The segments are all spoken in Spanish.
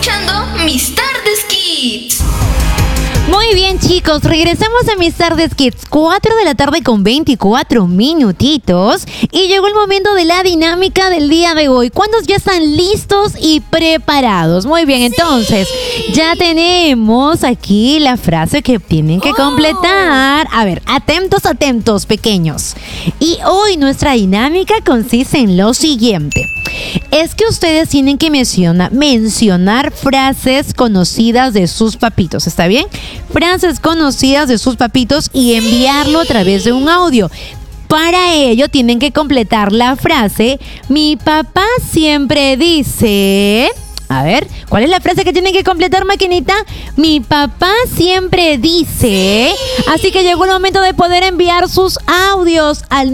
escuchando Mis Tardes Kids. Muy bien, chicos, regresamos a Mis Tardes Kids, 4 de la tarde con 24 minutitos. Y llegó el momento de la dinámica del día de hoy. ¿Cuántos ya están listos y preparados? Muy bien, entonces, ya tenemos aquí la frase que tienen que completar. A ver, atentos, pequeños. Y hoy nuestra dinámica consiste en lo siguiente. Es que ustedes tienen que mencionar frases conocidas de sus papitos, ¿está bien? Frases conocidas de sus papitos y enviarlo a través de un audio. Para ello tienen que completar la frase: mi papá siempre dice... A ver, ¿cuál es la frase que tienen que completar, maquinita? Mi papá siempre dice. Así que llegó el momento de poder enviar sus audios al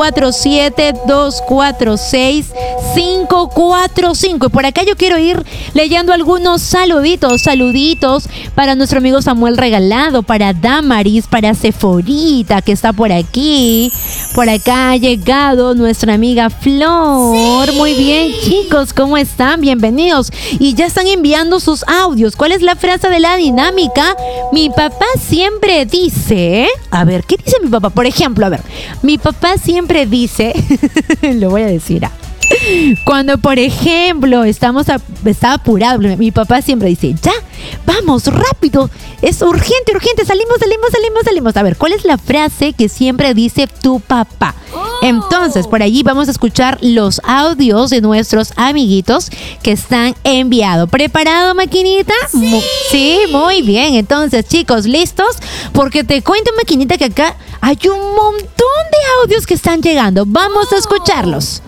947-246-545. Y por acá yo quiero ir leyendo algunos saluditos para nuestro amigo Samuel Regalado, para Damaris, para Seforita, que está por aquí. Por acá ha llegado nuestra amiga Flor. Muy bien, chicos, ¿cómo están? Bienvenidos. Y ya están enviando sus audios. ¿Cuál es la frase de la dinámica? Mi papá siempre dice... A ver, ¿qué dice mi papá? Por ejemplo, a ver, mi papá siempre dice... Lo voy a decir, cuando, por ejemplo, está apurado, mi papá siempre dice, ya, vamos, rápido, es urgente, salimos. A ver, ¿cuál es la frase que siempre dice tu papá? Entonces, por allí vamos a escuchar los audios de nuestros amiguitos que están enviados. ¿Preparado, maquinita? Sí, muy bien. Entonces, chicos, ¿listos? Porque te cuento, maquinita, que acá hay un montón de audios que están llegando. Vamos a escucharlos.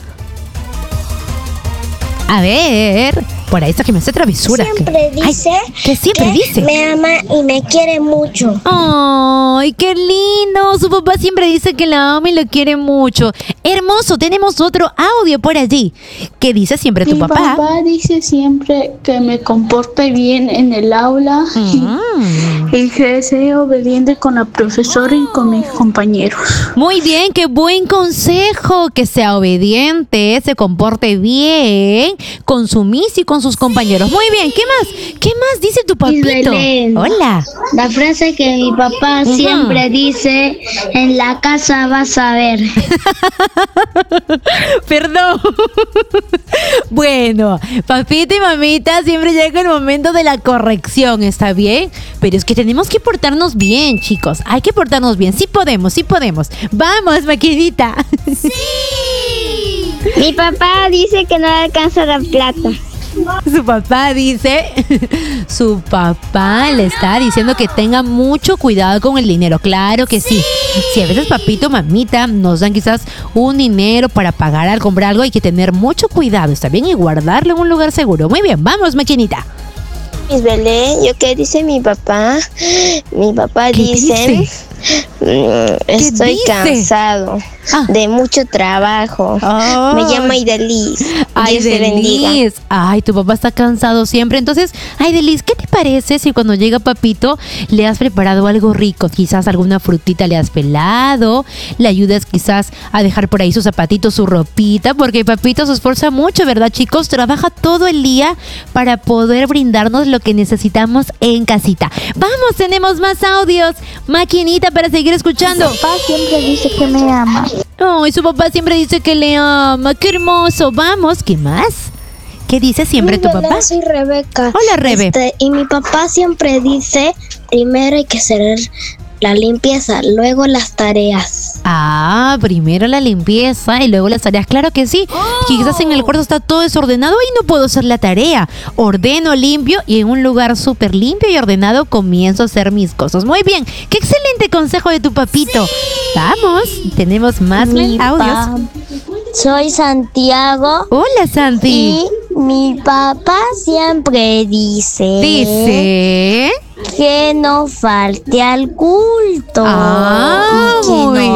A ver, por ahí está que me hace travesura. Siempre dice que siempre dice. Me ama y me quiere mucho. ¡Ay, qué lindo! Su papá siempre dice que la ama y lo quiere mucho. Hermoso, tenemos otro audio por allí. ¿Qué dice siempre tu papá? Mi papá dice siempre que me comporte bien en el aula y que sea obediente con la profesora y con mis compañeros. Muy bien, qué buen consejo. Que sea obediente, se comporte bien con su miss y con sus compañeros. Muy bien, ¿qué más? ¿Qué más dice tu papito? Belén. Hola. La frase que mi papá siempre dice: en la casa vas a ver. Perdón. Bueno, papito y mamita, siempre llega el momento de la corrección, ¿está bien? Pero es que tenemos que portarnos bien, chicos. Hay que portarnos bien. Sí podemos. Vamos, maquinita. Sí. Mi papá dice que no le alcanza la plata. Su papá le está diciendo que tenga mucho cuidado con el dinero. Claro que sí. Si a veces papito, mamita nos dan quizás un dinero para pagar al comprar algo, hay que tener mucho cuidado, está bien, y guardarlo en un lugar seguro. Muy bien, vamos, maquinita. Miss Belén, ¿yo qué dice mi papá? Mi papá dice? Estoy cansado de mucho trabajo. Me llama Aidelis. Dios te bendiga. Ay, tu papá está cansado siempre. Entonces, Aidelis, ¿qué te parece si cuando llega papito le has preparado algo rico? Quizás alguna frutita le has pelado, le ayudas quizás a dejar por ahí sus zapatitos, su ropita, porque papito se esfuerza mucho, ¿verdad, chicos? Trabaja todo el día para poder brindarnos lo que necesitamos en casita. Vamos, tenemos más audios. Maquinita para seguir escuchando. Mi papá siempre dice que me ama. Ay, su papá siempre dice que le ama. ¡Qué hermoso! Vamos, ¿qué más? ¿Qué dice siempre tu papá? Soy Rebeca. Hola, Rebe. Y mi papá siempre dice: primero hay que hacer la limpieza, luego las tareas. Primero la limpieza y luego las tareas. Claro que sí. Quizás en el cuarto está todo desordenado y no puedo hacer la tarea. Ordeno, limpio y en un lugar súper limpio y ordenado comienzo a hacer mis cosas. Muy bien. Qué excelente consejo de tu papito. Sí. Vamos, tenemos más audios. Soy Santiago. Hola, Santi. Y mi papá siempre dice que no falte al culto. Muy